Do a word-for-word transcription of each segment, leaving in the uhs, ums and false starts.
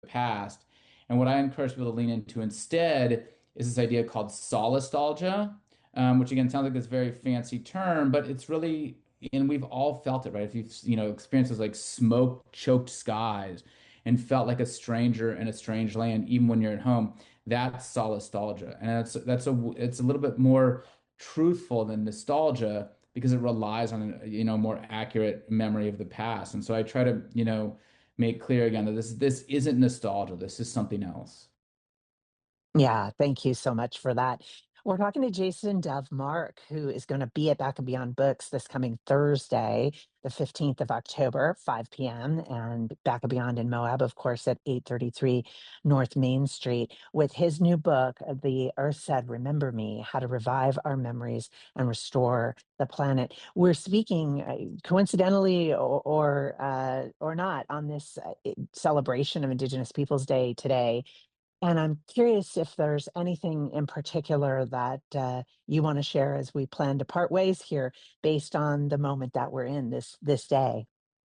past. And what I encourage people to lean into instead is this idea called solastalgia, um, which again sounds like this very fancy term, but it's really, and we've all felt it, right? If you've, you know, experienced those like smoke-choked skies and felt like a stranger in a strange land, even when you're at home, that's solastalgia. And that's that's a it's a little bit more truthful than nostalgia because it relies on, you know, more accurate memory of the past. And so I try to, you know, make clear again that this this isn't nostalgia. This is something else. Yeah, thank you so much for that. We're talking to Jason Dove Mark, who is going to be at Back and Beyond Books this coming Thursday, the fifteenth of October, five p m, and Back and Beyond in Moab, of course, at eight thirty-three North Main Street, with his new book, The Earth Said, Remember Me, How to Revive Our Memories and Restore the Planet. We're speaking uh, coincidentally or or, uh, or not on this uh, celebration of Indigenous Peoples Day today, and I'm curious if there's anything in particular that uh, you want to share as we plan to part ways here, based on the moment that we're in this this day.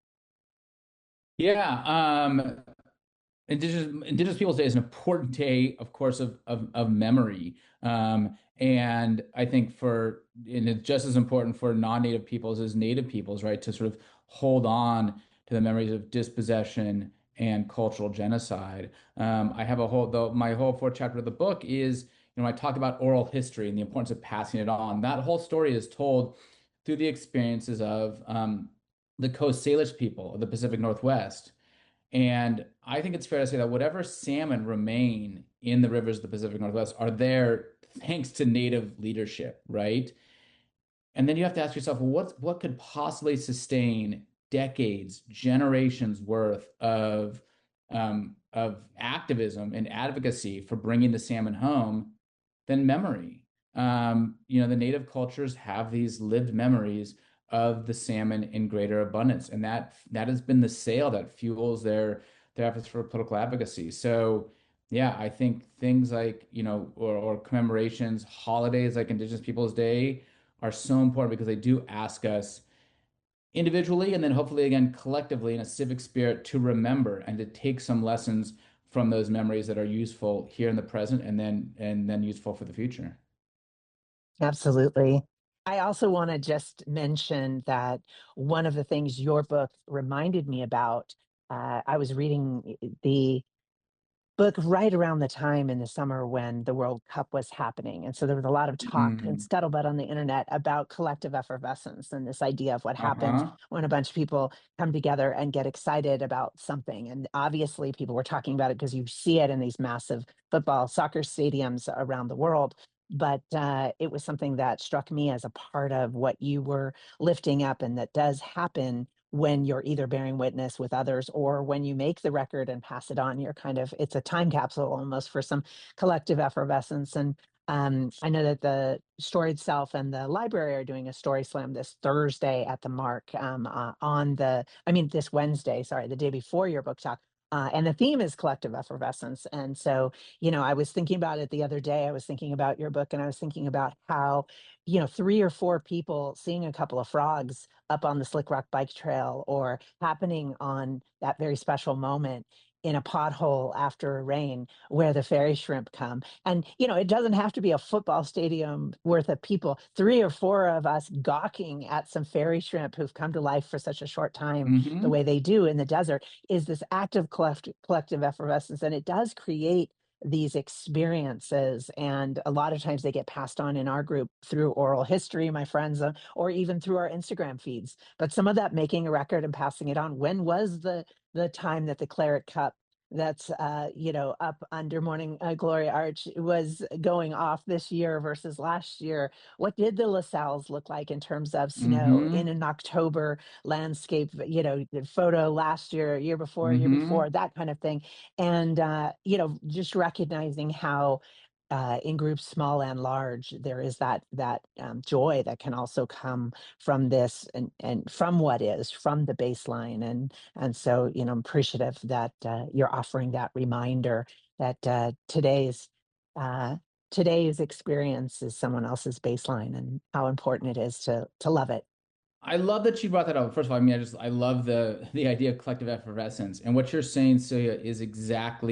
Yeah, um, Indigenous Indigenous Peoples Day is an important day, of course, of of, of memory. Um, and I think for and it's just as important for non-native peoples as native peoples, right, to sort of hold on to the memories of dispossession and cultural genocide. Um, I have a whole though my whole fourth chapter of the book is, you know, I talk about oral history and the importance of passing it on. That whole story is told through the experiences of um, the Coast Salish people of the Pacific Northwest. And I think it's fair to say that whatever salmon remain in the rivers of the Pacific Northwest are there thanks to native leadership, right? And then you have to ask yourself, well, what what could possibly sustain decades, generations worth of um, of activism and advocacy for bringing the salmon home than memory? Um, you know, the native cultures have these lived memories of the salmon in greater abundance, and that that has been the sail that fuels their their efforts for political advocacy. So, yeah, I think things like, you know, or, or commemorations, holidays like Indigenous Peoples Day are so important because they do ask us individually and then hopefully again collectively in a civic spirit to remember and to take some lessons from those memories that are useful here in the present and then and then useful for the future. Absolutely. I also want to just mention that one of the things your book reminded me about, uh, I was reading the book right around the time in the summer when the World Cup was happening. And so there was a lot of talk and Mm. scuttlebutt on the internet about collective effervescence and this idea of what happens Uh-huh. when a bunch of people come together and get excited about something. And obviously, people were talking about it because you see it in these massive football, soccer stadiums around the world. But uh, it was something that struck me as a part of what you were lifting up, and that does happen when you're either bearing witness with others or when you make the record and pass it on. You're kind of, it's a time capsule almost for some collective effervescence. And um, I know that the story itself and the library are doing a story slam this Thursday at the Mark, um, uh, on the, I mean, this Wednesday, sorry, the day before your book talk. Uh, and the theme is collective effervescence. And so, you know, I was thinking about it the other day. I was thinking about your book, and I was thinking about how, you know, three or four people seeing a couple of frogs up on the Slick Rock Bike Trail, or happening on that very special moment in a pothole after a rain where the fairy shrimp come. And, you know, it doesn't have to be a football stadium worth of people. Three or four of us gawking at some fairy shrimp who've come to life for such a short time, the Hmm. way they do in the desert, is this active collect- collective effervescence. And it does create these experiences, and a lot of times they get passed on in our group through oral history, my friends, uh, or even through our Instagram feeds. But some of that making a record and passing it on, when was the the time that the Claret Cup, that's uh you know up under Morning uh, Glory Arch, was going off this year versus last year? What did the LaSalles look like in terms of snow in Hmm. an October landscape, you know, the photo last year, year before, year Hmm. before, that kind of thing? And uh you know, just recognizing how uh, in groups small and large, there is that that um, joy that can also come from this, and and from what is, from the baseline. and and so, you know, I'm appreciative that uh, you're offering that reminder that uh, today's uh, today's experience is someone else's baseline, and how important it is to to love it. I love that you brought that up. First of all, I mean, I just I love the the idea of collective effervescence, and what you're saying, Celia, is exactly